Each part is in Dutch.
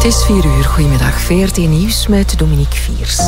is 4 uur. Goedemiddag. VRT Nieuws met Dominique Viers.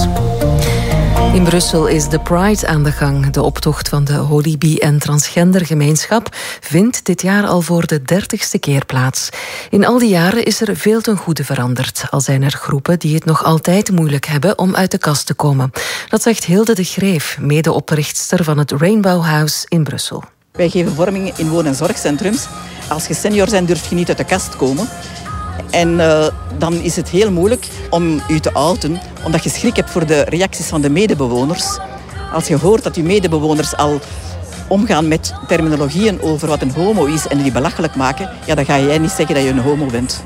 In Brussel is de Pride aan de gang. De optocht van de Holy Bee- en transgendergemeenschap vindt dit jaar al voor de 30ste keer plaats. In al die jaren is er veel ten goede veranderd. Al zijn er groepen die het nog altijd moeilijk hebben om uit de kast te komen. Dat zegt Hilde de Greef, medeoprichtster van het Rainbow House in Brussel. Wij geven vorming in woon- en zorgcentrums. Als je senior bent, durf je niet uit de kast komen. En dan is het heel moeilijk om je te outen, omdat je schrik hebt voor de reacties van de medebewoners. Als je hoort dat je medebewoners al omgaan met terminologieën over wat een homo is en die belachelijk maken, ja, dan ga jij niet zeggen dat je een homo bent.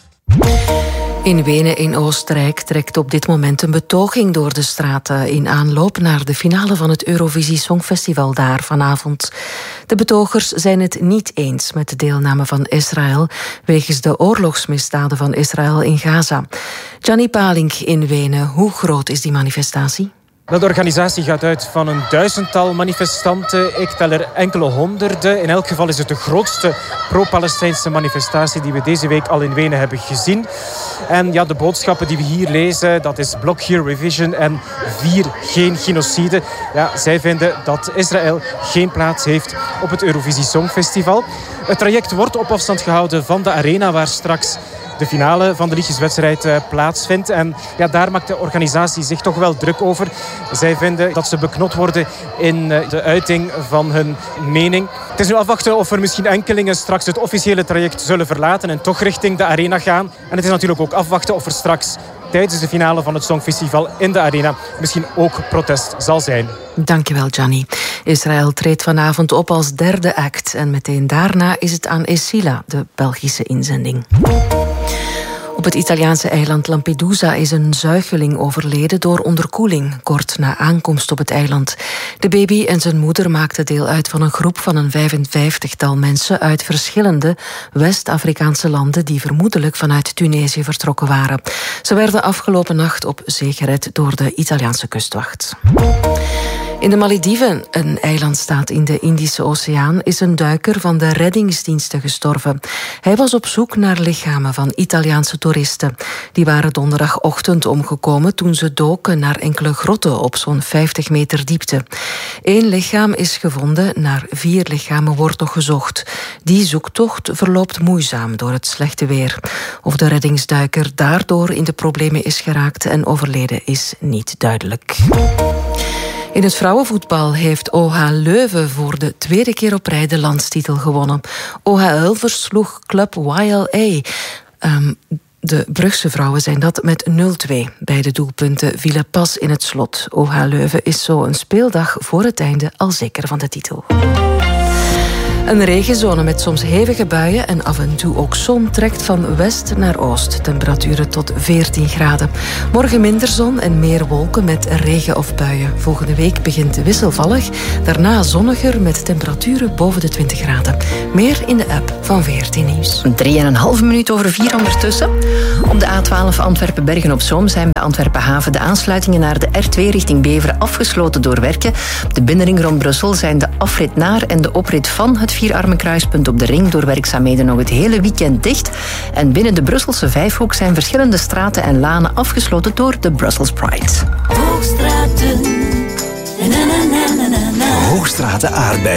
In Wenen in Oostenrijk trekt op dit moment een betoging door de straten in aanloop naar de finale van het Eurovisie Songfestival daar vanavond. De betogers zijn het niet eens met de deelname van Israël wegens de oorlogsmisdaden van Israël in Gaza. Gianni Palink in Wenen, hoe groot is die manifestatie? De organisatie gaat uit van een 1000-tal manifestanten. Ik tel er enkele honderden. In elk geval is het de grootste pro-Palestijnse manifestatie die we deze week al in Wenen hebben gezien. En ja, de boodschappen die we hier lezen, dat is Block Here Revision en 4 geen genocide. Ja, zij vinden dat Israël geen plaats heeft op het Eurovisie Songfestival. Het traject wordt op afstand gehouden van de arena waar straks de finale van de liedjeswedstrijd plaatsvindt. En ja, daar maakt de organisatie zich toch wel druk over. Zij vinden dat ze beknot worden in de uiting van hun mening. Het is nu afwachten of er misschien enkelingen straks het officiële traject zullen verlaten en toch richting de arena gaan. En het is natuurlijk ook afwachten of er straks tijdens de finale van het Songfestival in de arena misschien ook protest zal zijn. Dankjewel, Gianni. Israël treedt vanavond op als derde act. En meteen daarna is het aan Esila, de Belgische inzending. Op het Italiaanse eiland Lampedusa is een zuigeling overleden door onderkoeling, kort na aankomst op het eiland. De baby en zijn moeder maakten deel uit van een groep van een 55-tal mensen uit verschillende West-Afrikaanse landen die vermoedelijk vanuit Tunesië vertrokken waren. Ze werden afgelopen nacht op zee gered door de Italiaanse kustwacht. In de Malediven, een eilandstaat in de Indische Oceaan, is een duiker van de reddingsdiensten gestorven. Hij was op zoek naar lichamen van Italiaanse toeristen. Die waren donderdagochtend omgekomen toen ze doken naar enkele grotten op zo'n 50 meter diepte. 1 lichaam is gevonden, naar 4 lichamen wordt nog gezocht. Die zoektocht verloopt moeizaam door het slechte weer. Of de reddingsduiker daardoor in de problemen is geraakt en overleden is niet duidelijk. In het vrouwenvoetbal heeft OH Leuven voor de 2e keer op rij de landstitel gewonnen. OHL versloeg club YLA. De Brugse vrouwen zijn dat met 0-2. Beide doelpunten vielen pas in het slot. OH Leuven is zo een speeldag voor het einde al zeker van de titel. Een regenzone met soms hevige buien en af en toe ook zon trekt van west naar oost. Temperaturen tot 14 graden. Morgen minder zon en meer wolken met regen of buien. Volgende week begint wisselvallig. Daarna zonniger met temperaturen boven de 20 graden. Meer in de app van VRT Nieuws. 3,5 minuut over 4 ondertussen. Op de A12 Antwerpen-Bergen-op-Zoom zijn bij Antwerpen-Haven de aansluitingen naar de R2 richting Beveren afgesloten door werken. Op de binnenring rond Brussel zijn de afrit naar en de oprit van het Vierarmenkruispunt op de ring door werkzaamheden nog het hele weekend dicht. En binnen de Brusselse Vijfhoek zijn verschillende straten en lanen afgesloten door de Brussels Pride. Hoogstraten aardbei.